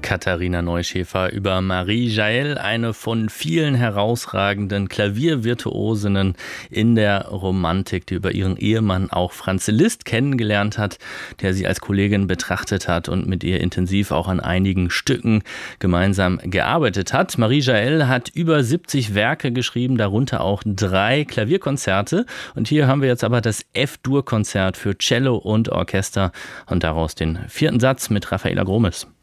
Katharina Neuschäfer über Marie Jaell, eine von vielen herausragenden Klaviervirtuosinnen in der Romantik, die über ihren Ehemann auch Franz Liszt kennengelernt hat, der sie als Kollegin betrachtet hat und mit ihr intensiv auch an einigen Stücken gemeinsam gearbeitet hat. Marie Jaell hat über 70 Werke geschrieben, darunter auch 3 Klavierkonzerte. Und hier haben wir jetzt aber das F-Dur-Konzert für Cello und Orchester und daraus den 4. Satz mit Rafaela Gromes.